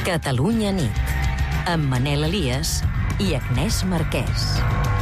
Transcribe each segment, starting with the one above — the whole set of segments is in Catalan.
Catalunya nit, amb Manel Elias i Agnès Marquès.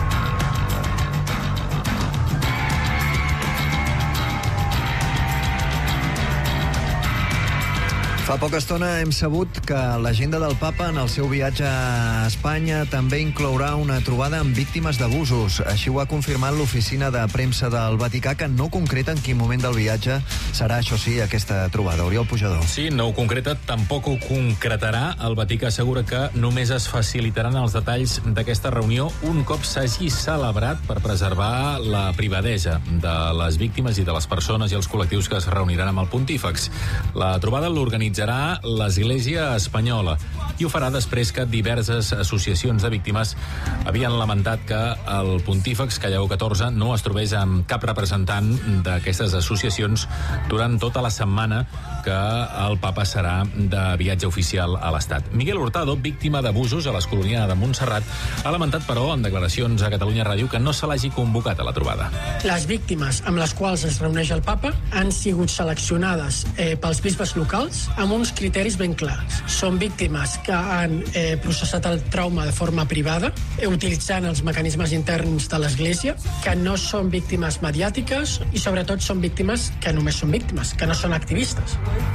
Fa poca estona hem sabut que l'agenda del papa en el seu viatge a Espanya també inclourà una trobada amb víctimes d'abusos. Així ho ha confirmat l'oficina de premsa del Vaticà, que no concreta en quin moment del viatge serà, això sí, aquesta trobada. Oriol Pujador. Sí, no ho concreta, tampoc ho concretarà. El Vaticà assegura que només es facilitaran els detalls d'aquesta reunió un cop s'hagi celebrat, per preservar la privadesa de les víctimes i de les persones i els col·lectius que es reuniran amb el pontífex. La trobada l'organitza l'Església Espanyola i ho farà després que diverses associacions de víctimes havien lamentat que el pontífex, que Lleó XIV, no es trobés amb cap representant d'aquestes associacions durant tota la setmana que el papa serà de viatge oficial a l'Estat. Miguel Hurtado, víctima d'abusos a l'Escolania de Montserrat, ha lamentat, però, en declaracions a Catalunya Ràdio, que no se l'hagi convocat a la trobada. Les víctimes amb les quals es reuneix el papa han sigut seleccionades pels bisbes locals amb uns criteris ben clars. Són víctimes que han processat el trauma de forma privada, utilitzant els mecanismes interns de l'Església, que no són víctimes mediàtiques i, sobretot, són víctimes que només són víctimes, que no són activistes.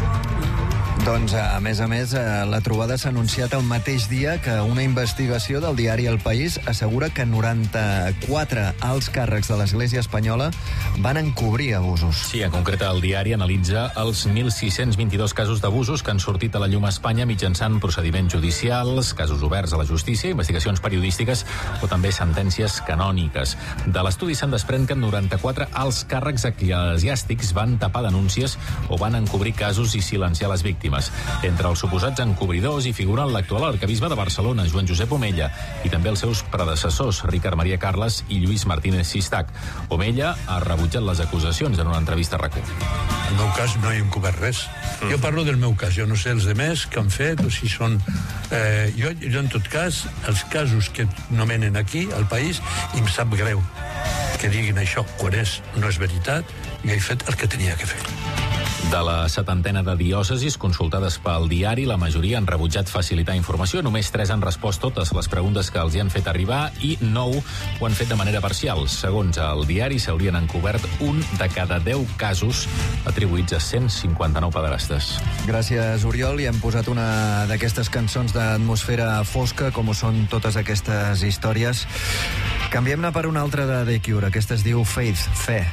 Doncs, a més, la trobada s'ha anunciat el mateix dia que una investigació del diari El País assegura que 94 alts càrrecs de l'Església Espanyola van encobrir abusos. Sí, en concret, el diari analitza els 1.622 casos d'abusos que han sortit a la llum a Espanya mitjançant procediments judicials, casos oberts a la justícia, investigacions periodístiques o també sentències canòniques. De l'estudi se'n desprèn que 94 alts càrrecs eclesiàstics van tapar denúncies o van encobrir casos i silenciar les víctimes. Entre els suposats encobridors hi figuren l'actual arquebisbe de Barcelona, Joan Josep Omella, i també els seus predecessors, Ricard Maria Carles i Lluís Martínez Sistac. Omella ha rebutjat les acusacions en una entrevista a RAC1. En el meu cas no he encobert res. Jo parlo del meu cas, jo no sé els demés que han fet o si són... Jo, en tot cas, els casos que nomenen aquí, al país, i em sap greu que diguin això, quan no és veritat, jo he fet el que tenia que fer. De la 70ena de diòcesis consultades pel diari, la majoria han rebutjat facilitar informació. Només 3 han respost totes les preguntes que els hi han fet arribar i 9 ho han fet de manera parcial. Segons el diari, s'haurien encobert un de cada 10 casos atribuïts a 159 pederastes. Gràcies, Oriol. I hem posat una d'aquestes cançons d'atmosfera fosca, com ho són totes aquestes històries. Canviem-ne per una altra de The Cure. Aquesta es diu Faith, Fe.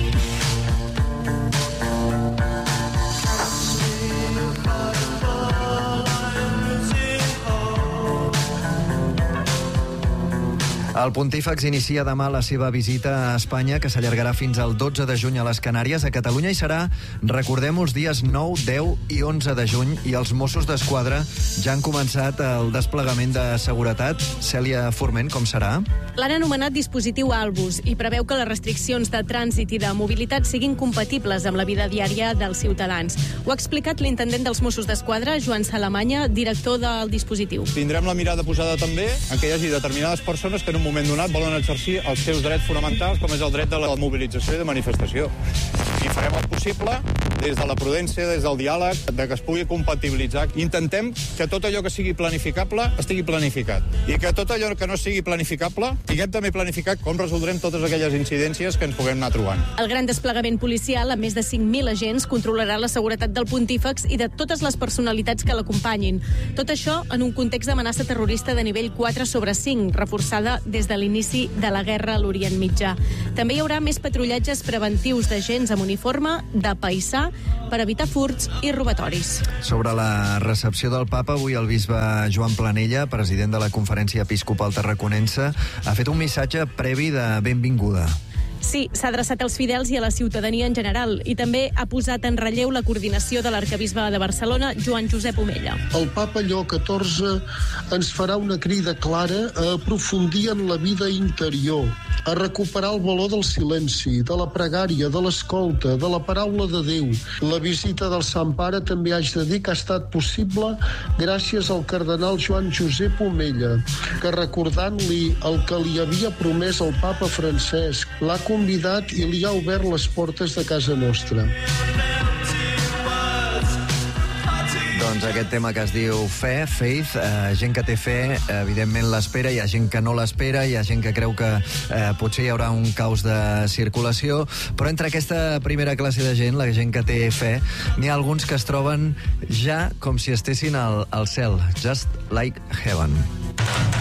El pontífex inicia demà la seva visita a Espanya, que s'allargarà fins al 12 de juny a les Canàries. A Catalunya hi serà, recordem, els dies 9, 10 i 11 de juny, i els Mossos d'Esquadra ja han començat el desplegament de seguretat. Cèlia Forment, com serà? L'han anomenat dispositiu Albus i preveu que les restriccions de trànsit i de mobilitat siguin compatibles amb la vida diària dels ciutadans. Ho ha explicat l'intendent dels Mossos d'Esquadra, Joan Salamanya, director del dispositiu. Tindrem la mirada posada també en que hi hagi determinades persones que en un moment donat volen exercir els seus drets fonamentals, com és el dret de la mobilització i de manifestació. I farem el possible, des de la prudència, des del diàleg, de que es pugui compatibilitzar. Intentem que tot allò que sigui planificable estigui planificat. I que tot allò que no sigui planificable tinguem també planificat com resoldrem totes aquelles incidències que ens puguem anar trobant. El gran desplegament policial, amb més de 5.000 agents, controlarà la seguretat del pontífex i de totes les personalitats que l'acompanyin. Tot això en un context d'amenaça terrorista de nivell 4/5, reforçada des de l'inici de la guerra a l'Orient Mitjà. També hi haurà més patrullatges preventius d'agents amb uniforme de paisà per evitar furts i robatoris. Sobre la recepció del papa, avui el bisbe Joan Planella, president de la Conferència Episcopal Tarraconense, ha fet un missatge previ de benvinguda. Sí, s'ha adreçat als fidels i a la ciutadania en general i també ha posat en relleu la coordinació de l'arquebisbe de Barcelona, Joan Josep Omella. El papa Lleó XIV ens farà una crida clara a aprofundir en la vida interior, a recuperar el valor del silenci, de la pregària, de l'escolta, de la paraula de Déu. La visita del Sant Pare també haig de dir que ha estat possible gràcies al cardenal Joan Josep Omella, que recordant-li el que li havia promès el papa Francesc, l'ha convidat i li ha obert les portes de casa nostra. Doncs aquest tema que es diu fe, faith, gent que té fe, evidentment l'espera, hi ha gent que no l'espera, hi ha gent que creu que potser hi haurà un caos de circulació, però entre aquesta primera classe de gent, la gent que té fe, n'hi ha alguns que es troben ja com si estessin al cel, just like heaven.